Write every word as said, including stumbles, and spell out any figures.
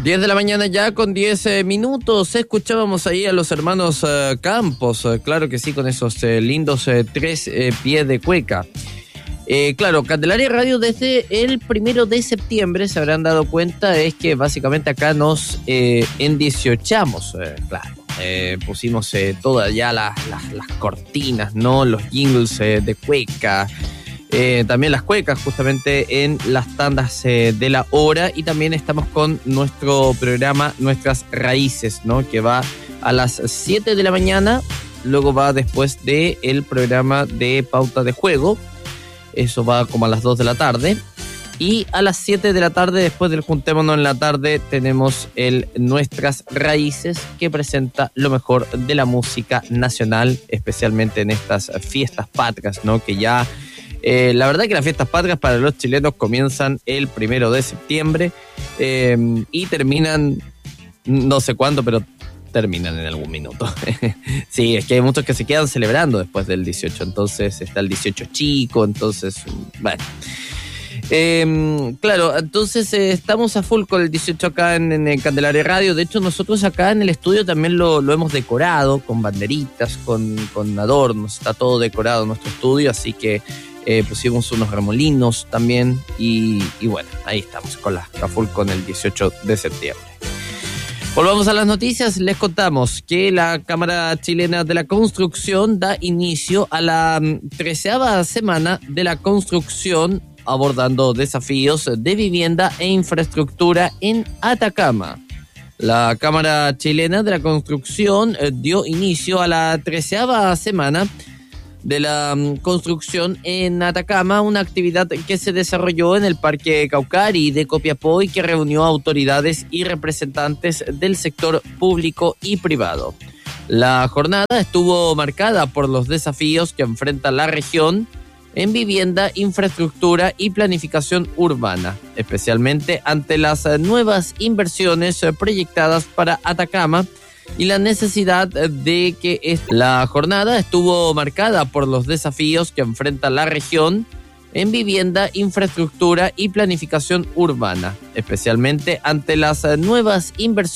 diez de la mañana ya con diez eh, minutos. Escuchábamos ahí a los hermanos eh, Campos, eh, claro que sí, con esos eh, lindos eh, tres eh, pies de cueca. Eh, claro, Candelaria Radio desde el primero de septiembre, se habrán dado cuenta, es que básicamente acá nos eh, endiciochamos, eh, claro. Eh, pusimos eh, todas ya las, las, las cortinas, ¿no? Los jingles eh, de cueca. Eh, también las cuecas justamente en las tandas eh, de la hora, y también estamos con nuestro programa Nuestras Raíces, ¿no? Que va a las siete de la mañana, luego va después del programa de Pauta de Juego, eso va como a las dos de la tarde, y a las siete de la tarde, después del Juntémonos en la tarde, tenemos el Nuestras Raíces, que presenta lo mejor de la música nacional, especialmente en estas fiestas patrias, ¿no? Que ya... Eh, la verdad que las fiestas patrias para los chilenos comienzan el primero de septiembre eh, y terminan, no sé cuándo, pero terminan en algún minuto. Sí, es que hay muchos que se quedan celebrando después del dieciocho, entonces está el dieciocho chico, entonces, bueno. Eh, claro, entonces eh, estamos a full con el dieciocho acá en, en Candelaria Radio. De hecho, nosotros acá en el estudio también lo, lo hemos decorado con banderitas, con, con adornos, está todo decorado en nuestro estudio, así que Eh, pusimos unos remolinos también y, y bueno, ahí estamos con la a full con el dieciocho de septiembre. Volvamos a las noticias. Les contamos que la Cámara Chilena de la Construcción da inicio a la treceava semana de la construcción, abordando desafíos de vivienda e infraestructura en Atacama. La Cámara Chilena de la Construcción eh, dio inicio a la treceava semana de la um, construcción en Atacama, una actividad que se desarrolló en el Parque Caucari de Copiapó y que reunió a autoridades y representantes del sector público y privado. La jornada estuvo marcada por los desafíos que enfrenta la región en vivienda, infraestructura y planificación urbana, especialmente ante las nuevas inversiones proyectadas para Atacama y la necesidad de que est- la jornada estuvo marcada por los desafíos que enfrenta la región en vivienda, infraestructura y planificación urbana, especialmente ante las nuevas inversiones